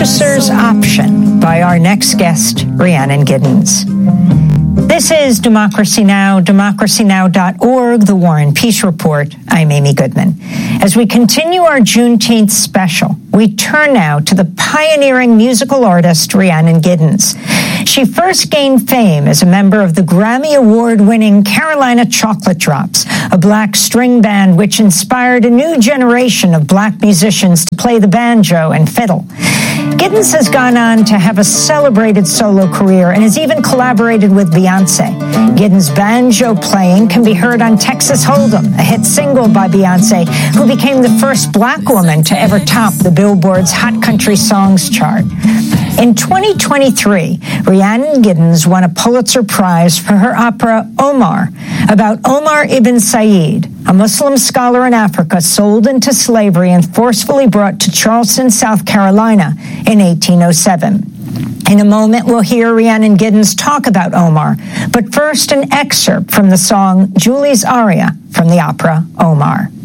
purchaser's option by our next guest, Rhiannon Giddens. This is Democracy Now!, democracynow.org, The War and Peace Report. I'm Amy Goodman. As we continue our Juneteenth special, we turn now to the pioneering musical artist Rhiannon Giddens. She first gained fame as a member of the Grammy Award-winning Carolina Chocolate Drops, a black string band which inspired a new generation of black musicians to play the banjo and fiddle. Giddens has gone on to have a celebrated solo career and has even collaborated with Beyonce. Giddens' banjo playing can be heard on Texas Hold'em, a hit single by Beyonce, who became the first black woman to ever top the Billboard's Hot Country Songs chart. In 2023, Rhiannon Giddens won a Pulitzer Prize for her opera Omar, about Omar ibn Said, a Muslim scholar in Africa sold into slavery and forcefully brought to Charleston, South Carolina in 1807. In a moment, we'll hear Rhiannon Giddens talk about Omar, but first an excerpt from the song Julie's Aria from the opera Omar.